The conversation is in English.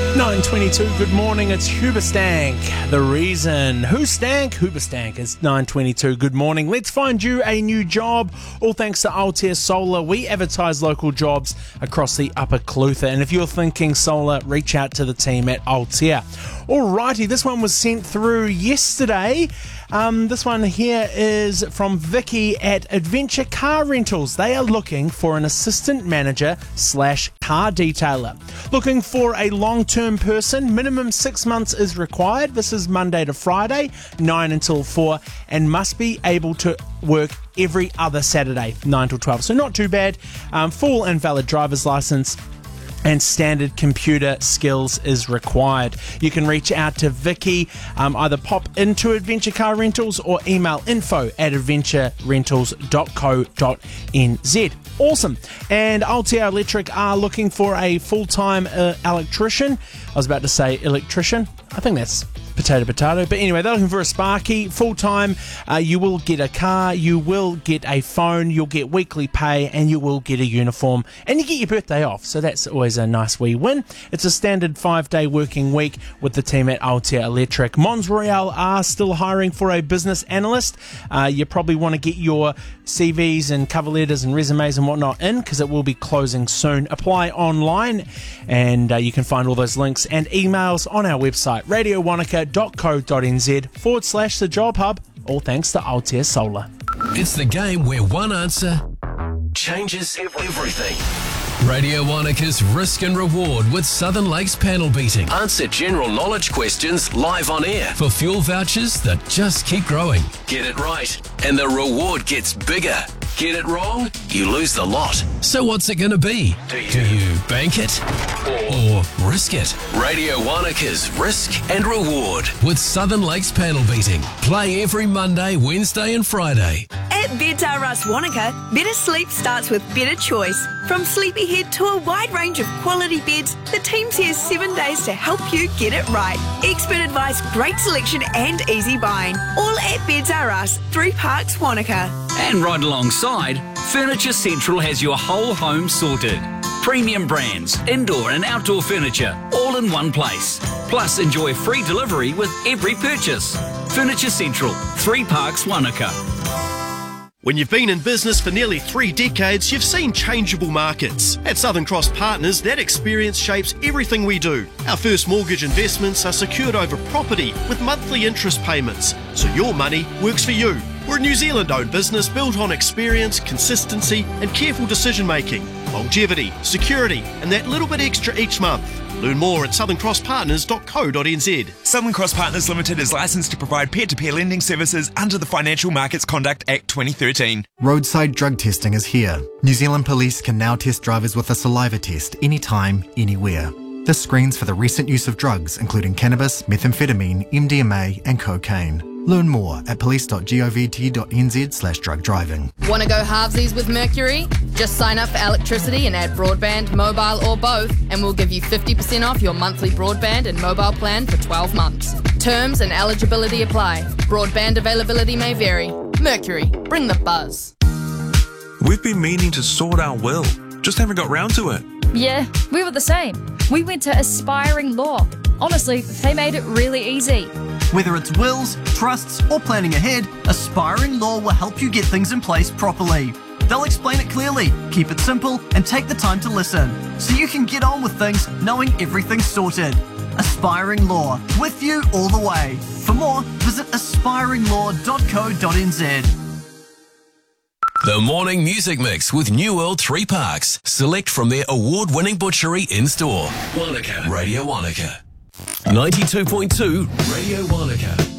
9:22, good morning, it's Hoobastank. The reason, who stank? Hoobastank. It's 9:22, good morning. Let's find you a new job, all thanks to Aotea Solar. We advertise local jobs across the Upper Clutha, and if you're thinking solar, reach out to the team at Aotea. Alrighty, this one was sent through yesterday. This one here is from Vicky at Adventure Car Rentals. They are looking for an assistant manager / car detailer. Looking for a long-term person. Minimum 6 months is required. This is Monday to Friday, 9 until 4, and must be able to work every other Saturday, 9 till 12. So not too bad. Full and valid driver's license and standard computer skills is required. You can reach out to Vicky, either pop into Adventure Car Rentals or email info@adventurerentals.co.nz. Awesome. And Aotea Electric are looking for a full-time electrician. I was about to say electrician. I think that's potato. But anyway, they're looking for a Sparky full-time. You will get a car, you will get a phone, you'll get weekly pay, and you will get a uniform, and you get your birthday off. So that's always a nice wee win. It's a standard 5-day working week with the team at Aotea Electric. Mons Royale are still hiring for a business analyst. You probably want to get your CVs and cover letters and resumes and whatnot in, because it will be closing soon. Apply online, and you can find all those links and emails on our website, radiowanaka.co.nz/the job hub, all thanks to Aotea Solar. It's the game where one answer changes everything. Radio Wanaka's Risk and Reward with Southern Lakes panel beating. Answer general knowledge questions live on air for fuel vouchers that just keep growing. Get it right, and the reward gets bigger. Get it wrong, you lose the lot. So what's it going to be? Do you bank it or risk it? Radio Wanaka's Risk and Reward with Southern Lakes panel beating. Play every Monday, Wednesday and Friday. At Beds R Us Wanaka, better sleep starts with better choice. From Sleepyhead to a wide range of quality beds, the team's here 7 days to help you get it right. Expert advice, great selection and easy buying. All at Beds R Us, 3 Parks, Wanaka. And right alongside, Furniture Central has your whole home sorted. Premium brands, indoor and outdoor furniture, all in one place. Plus, enjoy free delivery with every purchase. Furniture Central, 3 Parks, Wanaka. When you've been in business for nearly 3 decades, you've seen changeable markets. At Southern Cross Partners, that experience shapes everything we do. Our first mortgage investments are secured over property with monthly interest payments, so your money works for you. We're a New Zealand-owned business built on experience, consistency and careful decision-making, longevity, security and that little bit extra each month. Learn more at southerncrosspartners.co.nz. Southern Cross Partners Limited is licensed to provide peer-to-peer lending services under the Financial Markets Conduct Act 2013. Roadside drug testing is here. New Zealand Police can now test drivers with a saliva test anytime, anywhere. This screens for the recent use of drugs, including cannabis, methamphetamine, MDMA and cocaine. Learn more at police.govt.nz/drug driving. Want to go halvesies with Mercury? Just sign up for electricity and add broadband, mobile or both, and we'll give you 50% off your monthly broadband and mobile plan for 12 months. Terms and eligibility apply. Broadband availability may vary. Mercury, bring the buzz. We've been meaning to sort our will, just haven't got round to it. Yeah, we were the same. We went to Aspiring Law. Honestly, they made it really easy. Whether it's wills, trusts or planning ahead, Aspiring Law will help you get things in place properly. They'll explain it clearly, keep it simple and take the time to listen, so you can get on with things knowing everything's sorted. Aspiring Law, with you all the way. For more, visit aspiringlaw.co.nz. The Morning Music Mix with New World 3 Parks. Select from their award-winning butchery in-store. Wanaka. Radio Wanaka. 92.2 Radio Wanaka.